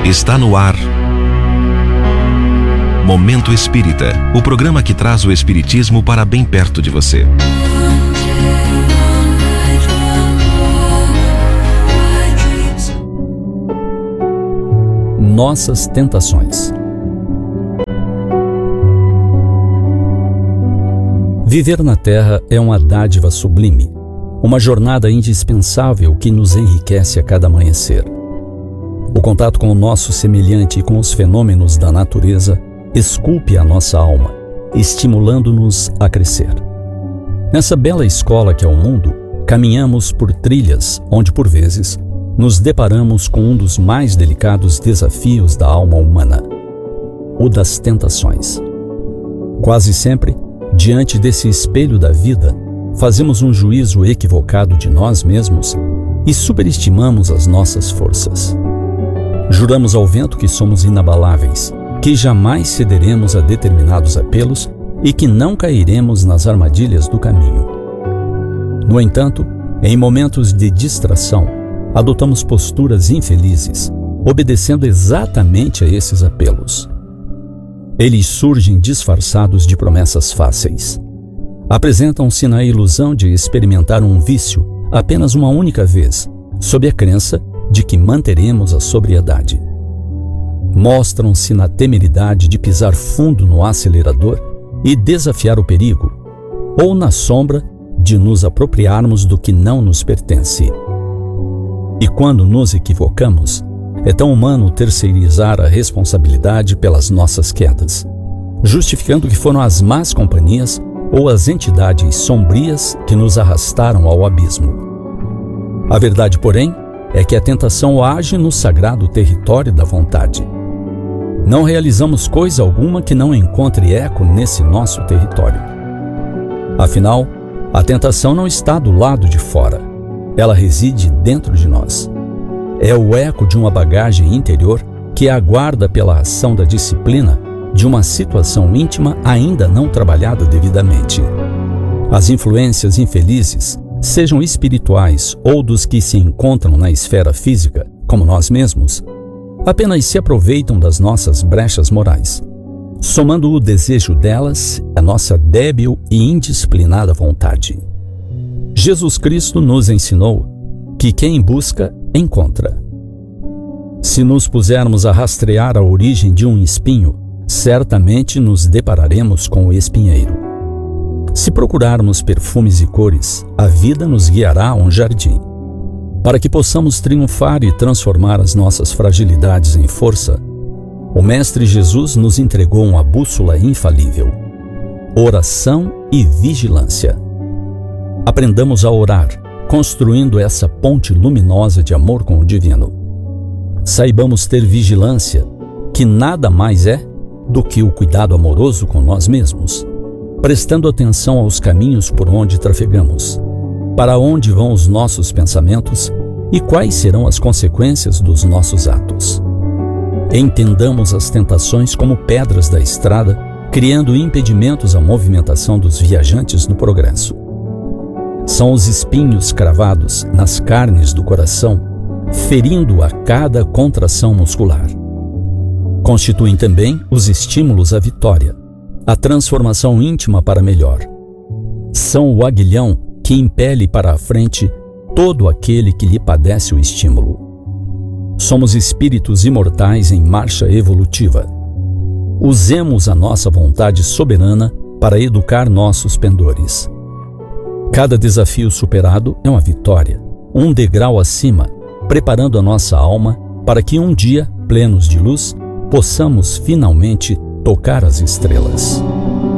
Está no ar Momento Espírita, o programa que traz o espiritismo para bem perto de você. Nossas tentações. Viver na Terra é uma dádiva sublime, uma jornada indispensável que nos enriquece a cada amanhecer. O contato com o nosso semelhante e com os fenômenos da natureza esculpe a nossa alma, estimulando-nos a crescer. Nessa bela escola que é o mundo, caminhamos por trilhas onde, por vezes, nos deparamos com um dos mais delicados desafios da alma humana, o das tentações. Quase sempre, diante desse espelho da vida, fazemos um juízo equivocado de nós mesmos e superestimamos as nossas forças. Juramos ao vento que somos inabaláveis, que jamais cederemos a determinados apelos e que não cairemos nas armadilhas do caminho. No entanto, em momentos de distração, adotamos posturas infelizes, obedecendo exatamente a esses apelos. Eles surgem disfarçados de promessas fáceis. Apresentam-se na ilusão de experimentar um vício apenas uma única vez, sob a crença de que manteremos a sobriedade. Mostram-se na temeridade de pisar fundo no acelerador e desafiar o perigo, ou na sombra de nos apropriarmos do que não nos pertence. E quando nos equivocamos, é tão humano terceirizar a responsabilidade pelas nossas quedas, justificando que foram as más companhias ou as entidades sombrias que nos arrastaram ao abismo. A verdade, porém, é que a tentação age no sagrado território da vontade. Não realizamos coisa alguma que não encontre eco nesse nosso território. Afinal, a tentação não está do lado de fora. Ela reside dentro de nós. É o eco de uma bagagem interior que aguarda pela ação da disciplina de uma situação íntima ainda não trabalhada devidamente. As influências infelizes, sejam espirituais ou dos que se encontram na esfera física, como nós mesmos, apenas se aproveitam das nossas brechas morais, somando o desejo delas à nossa débil e indisciplinada vontade. Jesus Cristo nos ensinou que quem busca, encontra. Se nos pusermos a rastrear a origem de um espinho, certamente nos depararemos com o espinheiro. Se procurarmos perfumes e cores, a vida nos guiará a um jardim. Para que possamos triunfar e transformar as nossas fragilidades em força, o Mestre Jesus nos entregou uma bússola infalível: oração e vigilância. Aprendamos a orar, construindo essa ponte luminosa de amor com o divino. Saibamos ter vigilância, que nada mais é do que o cuidado amoroso com nós mesmos, prestando atenção aos caminhos por onde trafegamos, para onde vão os nossos pensamentos e quais serão as consequências dos nossos atos. Entendamos as tentações como pedras da estrada, criando impedimentos à movimentação dos viajantes no progresso. São os espinhos cravados nas carnes do coração, ferindo a cada contração muscular. Constituem também os estímulos à vitória, a transformação íntima para melhor. São o aguilhão que impele para a frente todo aquele que lhe padece o estímulo. Somos espíritos imortais em marcha evolutiva. Usemos a nossa vontade soberana para educar nossos pendores. Cada desafio superado é uma vitória, um degrau acima, preparando a nossa alma para que um dia, plenos de luz, possamos finalmente tocar as estrelas.